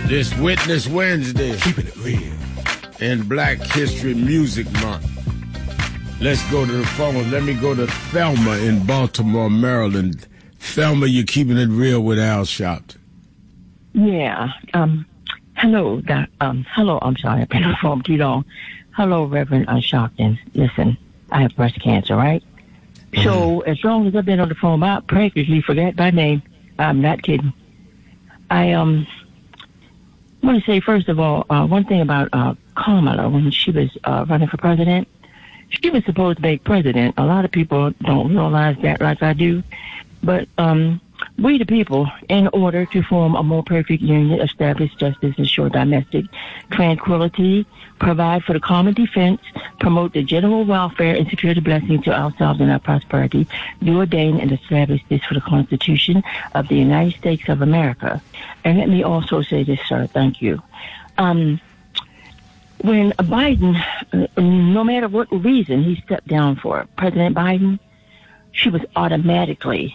This Witness Wednesday, keeping it real, in Black History Music Month. Let's go to the phone. Let me go to Thelma in Baltimore, Maryland. Thelma, you're keeping it real with Al Sharpton. Yeah. Hello. Hello. I'm sorry. I've been on the phone too long. Hello, Reverend Sharpton. Listen, I have breast cancer, right? Mm-hmm. So as long as I've been on the phone, I practically forget my name. I'm not kidding. I want to say, first of all, one thing about Kamala, when she was running for president, she was supposed to make president. A lot of people don't realize that like I do. But we the people, in order to form a more perfect union, establish justice, ensure domestic tranquility, provide for the common defense, promote the general welfare, and secure the blessing to ourselves and our prosperity, do ordain and establish this for the Constitution of the United States of America. And let me also say this, sir, thank you. When Biden, no matter what reason he stepped down for, President Biden, she was automatically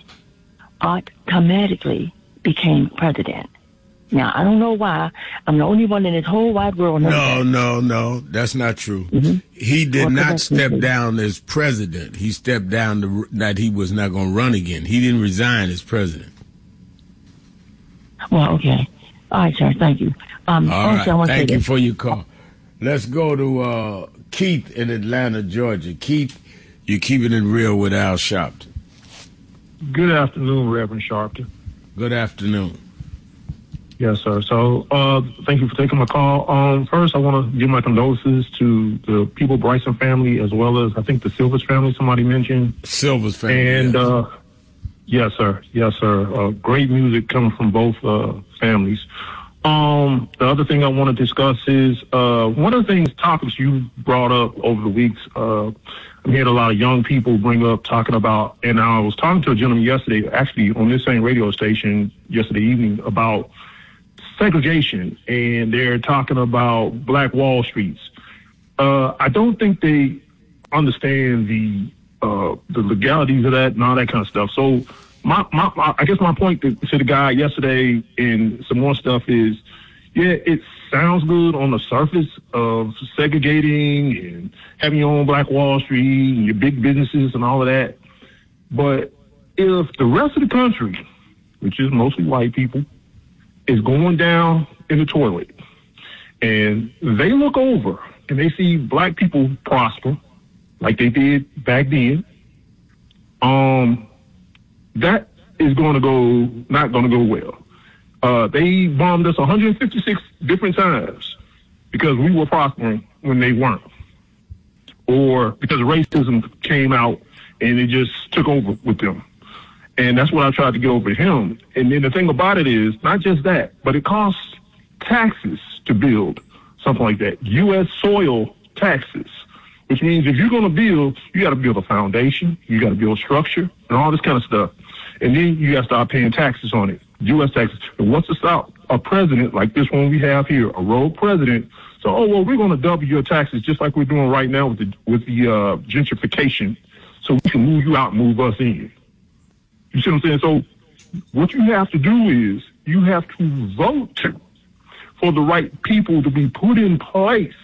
became president. Now, I don't know why. I'm the only one in this whole wide world. No, that's not true. Mm-hmm. He did not step down as president. He stepped down that he was not going to run again. He didn't resign as president. Well, okay. All right, sir. Thank you. All right. Thank you for your call. Let's go to Keith in Atlanta, Georgia. Keith, you're keeping it real with Al Sharpton. Good afternoon, Reverend Sharpton. Good afternoon. Yes, sir. So, thank you for taking my call. First, I want to give my condolences to the People Bryson family, as well as, I think, the Silvers family, somebody mentioned. Silvers family. And, yes, sir. Yes, sir. Great music coming from both families. The other thing I want to discuss is one of the topics you brought up over the weeks. I heard a lot of young people bring up talking about, and I was talking to a gentleman yesterday, actually on this same radio station yesterday evening, about segregation, and they're talking about Black Wall Streets. I don't think they understand the legalities of that and all that kind of stuff. So I guess my point to the guy yesterday and some more stuff is, yeah, it sounds good on the surface of segregating and having your own Black Wall Street and your big businesses and all of that. But if the rest of the country, which is mostly white people, is going down in the toilet and they look over and they see Black people prosper like they did back then, that is not going to go well. They bombed us 156 different times because we were prospering when they weren't, or because racism came out and it just took over with them. And that's what I tried to get over to him. And then the thing about it is not just that, but it costs taxes to build something like that. U.S. soil taxes, which means if you're going to build, you got to build a foundation, you got to build structure and all this kind of stuff. And then you got to start paying taxes on it, U.S. taxes. And what's to stop a president like this one we have here, a rogue president? So, we're going to double your taxes just like we're doing right now with the gentrification, so we can move you out and move us in. You see what I'm saying? So what you have to do is you have to vote for the right people to be put in place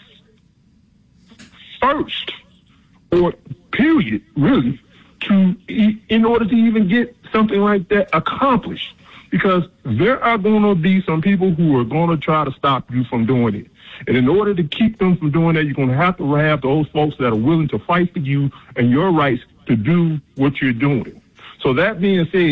first, or period, really, in order to even get something like that accomplished. Because there are going to be some people who are going to try to stop you from doing it. And in order to keep them from doing that, you're going to have those folks that are willing to fight for you and your rights to do what you're doing. So that being said,